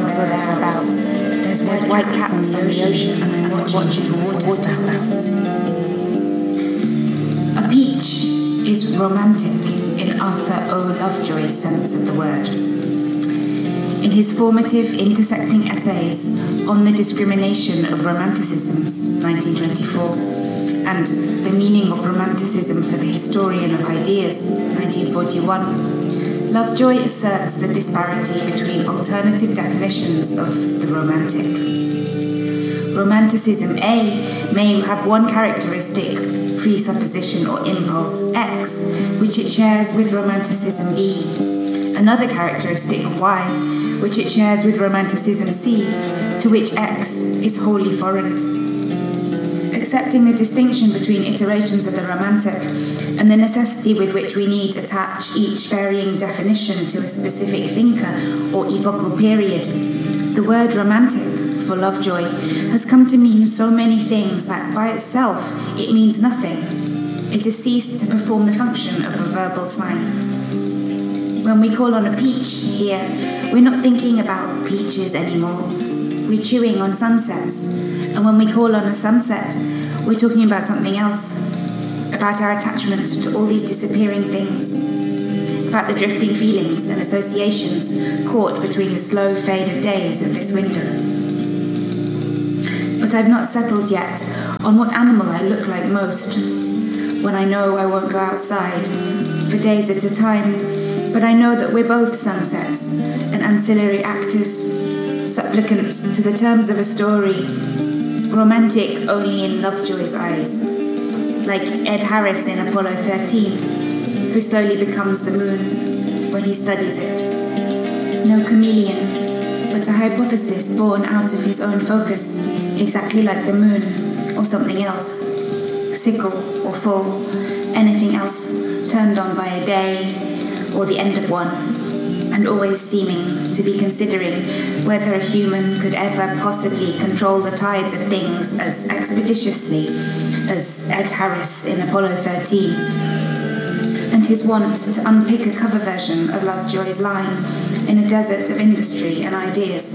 or thereabouts. There's white caps on the ocean, and I'm watching for water spouts. A peach is romantic in Arthur O. Lovejoy's sense of the word. In his formative, intersecting essays on the discrimination of romanticisms, 1924, and the meaning of romanticism for the historian of ideas, 1941, Lovejoy asserts the disparity between alternative definitions of the romantic. Romanticism A may have one characteristic, presupposition or impulse X, which it shares with romanticism B, another characteristic Y, which it shares with romanticism C, to which X is wholly foreign. Accepting the distinction between iterations of the romantic and the necessity with which we need to attach each varying definition to a specific thinker or epochal period, the word romantic, for Lovejoy, has come to mean so many things that by itself it means nothing. It has ceased to perform the function of a verbal sign. When we call on a peach here, we're not thinking about peaches anymore. We're chewing on sunsets. And when we call on a sunset, we're talking about something else, about our attachment to all these disappearing things, about the drifting feelings and associations caught between the slow fade of days at this window. But I've not settled yet on what animal I look like most, when I know I won't go outside for days at a time, but I know that we're both sunsets and ancillary actors, supplicants to the terms of a story, romantic only in Lovejoy's eyes, like Ed Harris in Apollo 13, who slowly becomes the moon when he studies it. No chameleon, but a hypothesis born out of his own focus, exactly like the moon, or something else, sickle or full, anything else turned on by a day, or the end of one, and always seeming to be considering whether a human could ever possibly control the tides of things as expeditiously as Ed Harris in Apollo 13, and his want to unpick a cover version of Lovejoy's line in a desert of industry and ideas.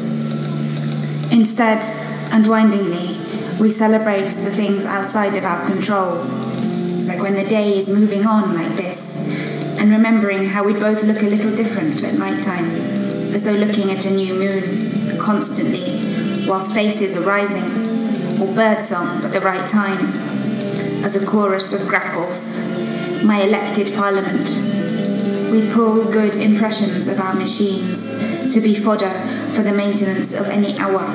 Instead, unwindingly, we celebrate the things outside of our control, like when the day is moving on like this, and remembering how we both look a little different at night time, as though looking at a new moon constantly, whilst faces are rising, or birdsong at the right time, as a chorus of grackles, my elected parliament. We pull good impressions of our machines to be fodder for the maintenance of any hour,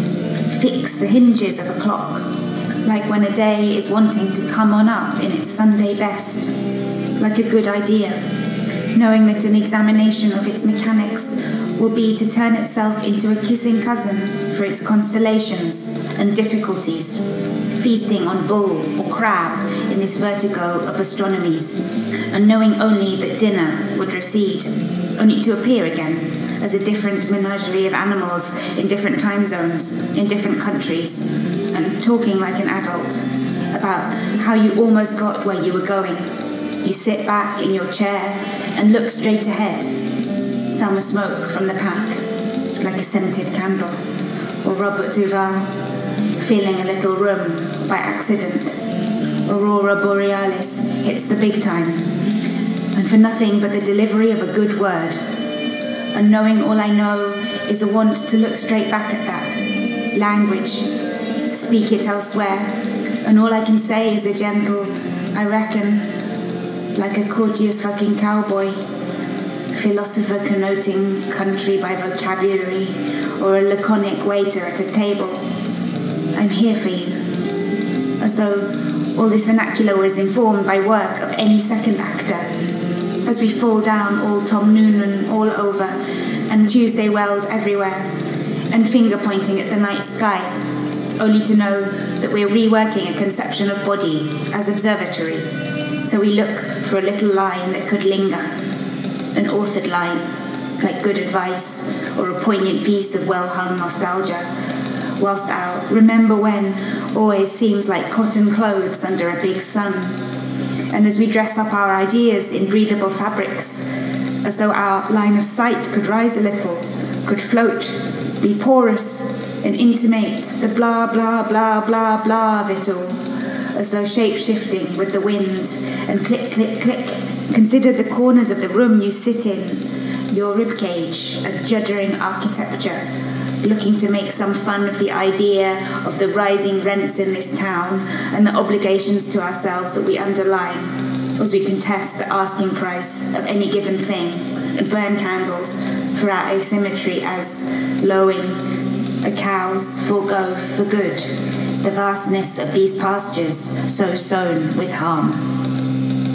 fix the hinges of a clock, like when a day is wanting to come on up in its Sunday best, like a good idea, knowing that an examination of its mechanics will be to turn itself into a kissing cousin for its constellations and difficulties, feasting on bull or crab in this vertigo of astronomies, and knowing only that dinner would recede, only to appear again as a different menagerie of animals in different time zones, in different countries, and talking like an adult about how you almost got where you were going. You sit back in your chair and look straight ahead, thumb a smoke from the pack, like a scented candle, or Robert Duvall, filling a little room by accident. Aurora Borealis hits the big time, and for nothing but the delivery of a good word, and knowing all I know is a want to look straight back at that language, speak it elsewhere, and all I can say is a gentle, I reckon, like a courteous fucking cowboy, philosopher connoting country by vocabulary, or a laconic waiter at a table. I'm here for you, as though all this vernacular was informed by work of any second actor, as we fall down all Tom Noonan all over, and Tuesday Weld everywhere, and finger pointing at the night sky, only to know that we're reworking a conception of body as observatory. So we look for a little line that could linger, an authored line, like good advice or a poignant piece of well-hung nostalgia, whilst our remember when always seems like cotton clothes under a big sun. And as we dress up our ideas in breathable fabrics, a as though our line of sight could rise a little, could float, be porous, and intimate the blah, blah, blah, blah, blah of it all, as though shape-shifting with the wind, and click, click, click. Consider the corners of the room you sit in, your ribcage, a juddering architecture, looking to make some fun of the idea of the rising rents in this town and the obligations to ourselves that we underline as we contest the asking price of any given thing and burn candles for our asymmetry as lowing the cows forego for good the vastness of these pastures so sown with harm.